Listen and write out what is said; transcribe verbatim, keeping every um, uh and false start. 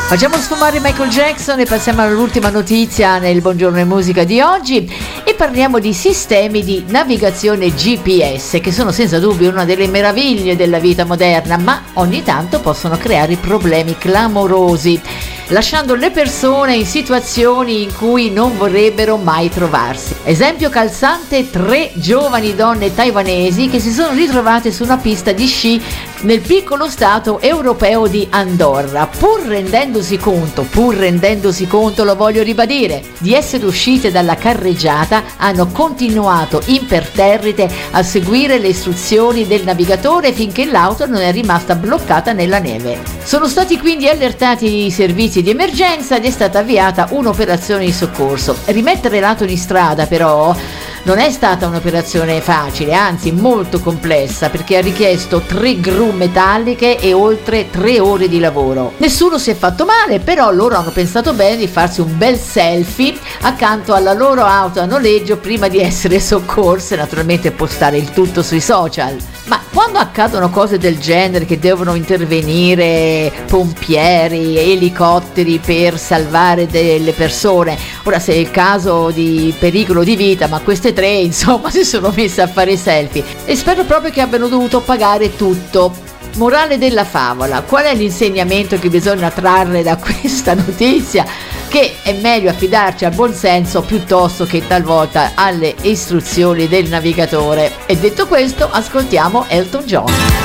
Facciamo sfumare Michael Jackson e passiamo all'ultima notizia nel Buongiorno e Musica di oggi e parliamo di sistemi di navigazione G P S che sono senza dubbio una delle meraviglie della vita moderna, ma ogni tanto possono creare problemi clamorosi, lasciando le persone in situazioni in cui non vorrebbero mai trovarsi. Esempio calzante: tre giovani donne taiwanesi che si sono ritrovate su una pista di sci nel piccolo stato europeo di Andorra, pur rendendosi conto, pur rendendosi conto, lo voglio ribadire, di essere uscite dalla carreggiata, hanno continuato imperterrite a seguire le istruzioni del navigatore finché l'auto non è rimasta bloccata nella neve. Sono stati quindi allertati i servizi di emergenza ed è stata avviata un'operazione di soccorso. Rimettere l'auto in strada però non è stata un'operazione facile, anzi molto complessa, perché ha richiesto tre gru metalliche e oltre tre ore di lavoro. Nessuno si è fatto male, però loro hanno pensato bene di farsi un bel selfie accanto alla loro auto a noleggio prima di essere soccorse, naturalmente postare il tutto sui social. Ma quando accadono cose del genere, che devono intervenire pompieri, elicotteri per salvare delle persone, ora se è il caso di pericolo di vita, ma queste tre insomma si sono messe a fare selfie e spero proprio che abbiano dovuto pagare tutto. Morale della favola: qual è l'insegnamento che bisogna trarre da questa notizia? Che è meglio affidarci al buon senso piuttosto che talvolta alle istruzioni del navigatore. E detto questo, ascoltiamo Elton John.